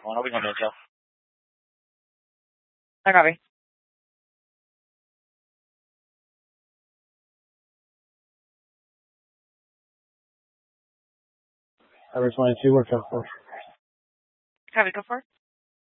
Well, I'll be going to jail. I copy. Average 22, work out for. Copy, go for it.